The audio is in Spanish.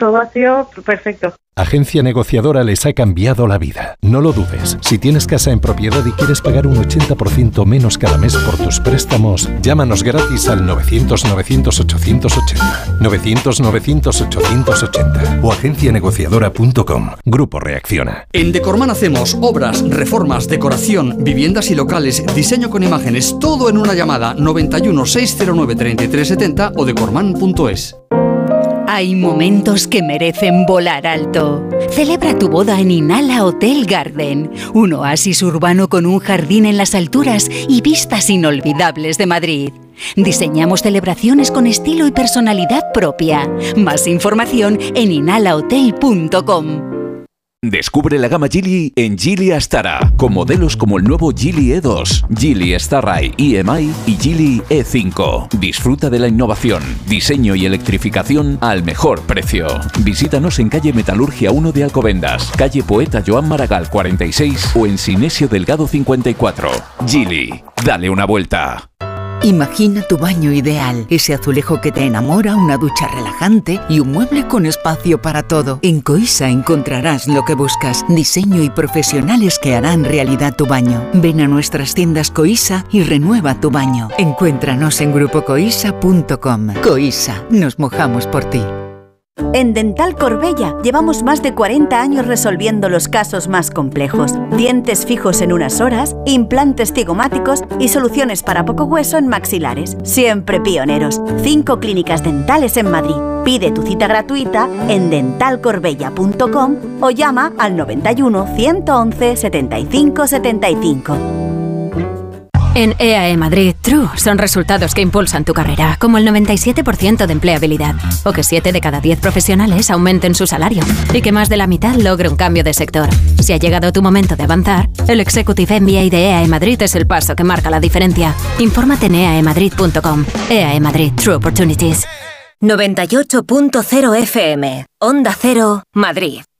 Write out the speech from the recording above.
todo ha sido perfecto. Agencia Negociadora les ha cambiado la vida. No lo dudes. Si tienes casa en propiedad y quieres pagar un 80% menos cada mes por tus préstamos, llámanos gratis al 900-900-880. 900-900-880 o agencianegociadora.com. Grupo Reacciona. En Decorman hacemos obras, reformas, decoración, viviendas y locales, diseño con imágenes, todo en una llamada 91 609 3370 o decorman.es. Hay momentos que merecen volar alto. Celebra tu boda en Inala Hotel Garden, un oasis urbano con un jardín en las alturas y vistas inolvidables de Madrid. Diseñamos celebraciones con estilo y personalidad propia. Más información en inalahotel.com. Descubre la gama Geely en Geely Astara, con modelos como el nuevo Geely E2, Geely Starride EMI y Geely E5. Disfruta de la innovación, diseño y electrificación al mejor precio. Visítanos en calle Metalurgia 1 de Alcobendas, calle Poeta Joan Maragall 46 o en Sinesio Delgado 54. Geely, dale una vuelta. Imagina tu baño ideal, ese azulejo que te enamora, una ducha relajante y un mueble con espacio para todo. En Coisa encontrarás lo que buscas, diseño y profesionales que harán realidad tu baño. Ven a nuestras tiendas Coisa y renueva tu baño. Encuéntranos en grupocoisa.com. Coisa, nos mojamos por ti. En Dental Corbella llevamos más de 40 años resolviendo los casos más complejos. Dientes fijos en unas horas, implantes cigomáticos y soluciones para poco hueso en maxilares. Siempre pioneros. 5 clínicas dentales en Madrid. Pide tu cita gratuita en dentalcorbella.com o llama al 91 111 75 75. En EAE Madrid, True son resultados que impulsan tu carrera, como el 97% de empleabilidad, o que 7 de cada 10 profesionales aumenten su salario, y que más de la mitad logre un cambio de sector. Si ha llegado tu momento de avanzar, el Executive MBA de EAE Madrid es el paso que marca la diferencia. Infórmate en eaemadrid.com. EAE Madrid, True Opportunities. 98.0 FM, Onda Cero, Madrid.